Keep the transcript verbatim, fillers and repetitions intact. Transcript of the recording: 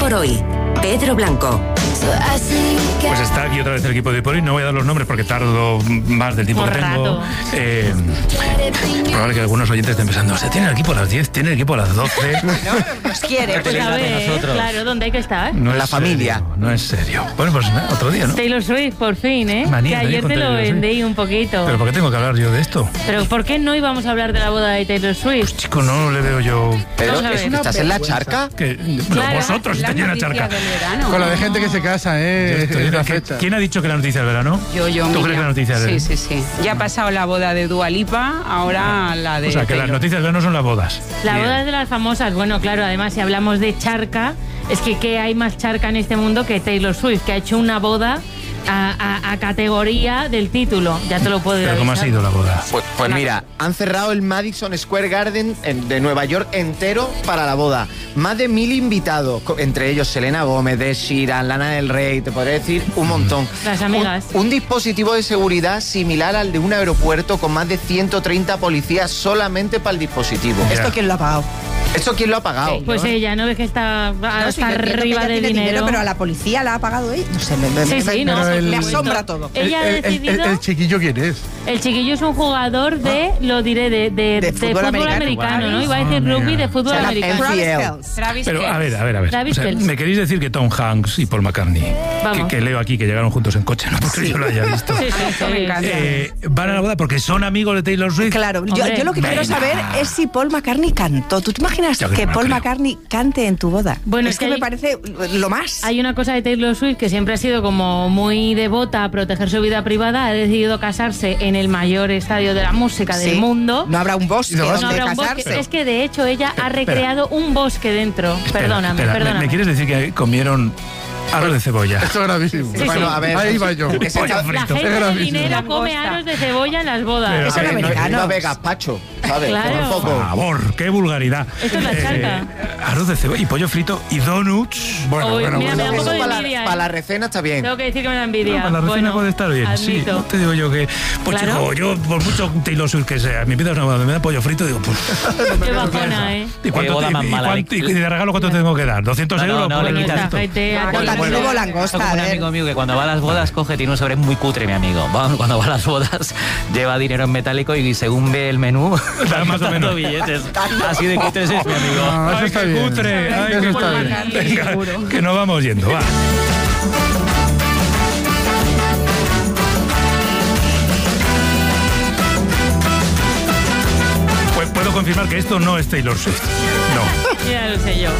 por hoy. Pedro Blanco. Pues está aquí otra vez el equipo de hoy por hoy. No voy a dar los nombres porque tardo más del tiempo Por que tengo. rato. Eh, es probable que algunos oyentes estén pensando, ¿se tiene el equipo a las diez? ¿Tiene el equipo a las doce? No, nos quiere. Pues a ver, claro, ¿dónde hay que estar? No La es familia. serio, no es serio. Bueno, pues nada, otro día, ¿no? Taylor Swift, por fin, ¿eh? Manía que de ir ayer con te lo Taylor Swift. vendí un poquito. ¿Pero por qué tengo que hablar yo de esto? Pero ¿por qué no íbamos a hablar de la boda de Taylor Swift? Chico, no le veo yo... Pero, Vamos a ver. ¿estás en la charca? Que, Claro, vosotros La estáis en la noticia charca. del verano. Con la de gente que se casa, Yo ¿eh? estoy- Es la ¿Qué- fecha. ¿Quién ha dicho que la noticia del verano? Yo, yo, ¿Tú Miriam. crees que la noticia del Sí, sí, sí. Ya ha pasado la boda de Dua Lipa, ahora la de O sea, que las Taylor. noticias del verano son las bodas. La Bien. boda es de las famosas. Bueno, claro, además si hablamos de charca, es que ¿qué hay más charca en este mundo que Taylor Swift, que ha hecho una boda a, a- a categoría del título? Ya te lo puedo ir ¿Pero cómo ha avisar. sido la boda? Pues, pues mira, han cerrado el Madison Square Garden en- de Nueva York entero para la boda. Más de mil invitados, co- entre ellos Selena Gómez, Ed Sheeran, Lana del Rey, te podría decir un montón. Las amigas. Un, un dispositivo de seguridad similar al de un aeropuerto con más de ciento treinta policías solamente para el dispositivo. Ya. ¿Esto quién lo ha pagado? ¿Esto quién lo ha pagado? Pues ella, ¿no ves que está No, hasta sí, yo entiendo que arriba ella de tiene dinero? pero a la policía la ha pagado ella. No sé, me, me, Sí, me- sí, me- no, Pero por el- me supuesto. asombra todo. Ella ha el, el- el- decidido... el chiquillo, ¿quién es? El chiquillo es un jugador de, lo diré, de, de, De fútbol americano. ¿no? Iba a decir Ah, rugby mira. de fútbol O sea, la americano. N F L. Travis Pero, Kelce. a ver, a ver, a ver. Travis O sea, Kelce. ¿me queréis decir que Tom Hanks y Paul McCartney, Vamos. que, que leo aquí que llegaron juntos en coche, no porque yo lo haya visto, Sí, sí, Esto me sí. encanta. eh, van a la boda porque son amigos de Taylor Swift? Claro, yo, Hombre, yo lo que quiero venga. saber es si Paul McCartney cantó. ¿Tú te imaginas Yo que que no Paul creo. McCartney cante en tu boda? Bueno, es es que, que me hay- parece lo más. Hay una cosa de Taylor Swift que siempre ha sido como muy devota a proteger su vida privada. Ha decidido casarse en el mayor estadio de la música Sí. del mundo. No habrá un bosque No, No donde habrá un bosque. casarse. Es que de hecho ella ha recreado un bosque dentro. Espera, perdóname, espera, ¿me- perdóname. ¿Me quieres decir que comieron arroz de cebolla? Esto es gravísimo. Sí, Bueno, sí. a ver. Ahí va yo. Ese Pollo chaval- frito. La gente Es de gravísimo. dinero come Langosta. aros de cebolla en las bodas. Pero, Eso a en ver, no, americano. no ve gazpacho, ¿sabes? Claro. Como un Por poco. favor, qué vulgaridad. Esto es la charca. arroz de cebolla y pollo frito y donuts. Bueno, Uy, bueno, mira, me da bueno. un poco Eso de para, envidia, la, ¿eh? para la recena está bien. Tengo que decir que me da envidia. Para la recena Bueno, puede estar bien, sí. admito. No te digo yo que... Pues Claro. chico, yo por mucho Taylor Swift que sea, mi vida es una boda, me da pollo frito, digo, pues... Qué bajona, ¿eh? ¿Y cuánto boda te- más y mala, cuánto- le- y de regalo cuánto tengo que dar? ¿doscientos No, no, euros? no, por le el quitas regalito? esto. Gente, a Ah, Taylor también Swift. hubo Esto langosta, como un a ver. amigo mío que cuando va a las bodas coge, tiene un sobre muy cutre, mi amigo. Va- Cuando va a las bodas lleva dinero en metálico y según ve el menú, Da va más o gastando menos. billetes. Así de cutres es mi amigo. No, eso Ay, está qué bien. cutre, ay, Eso qué está bien. cutre. Venga, que nos vamos yendo, va. Pues puedo confirmar que esto no es Taylor Swift. No. Ya lo sé yo.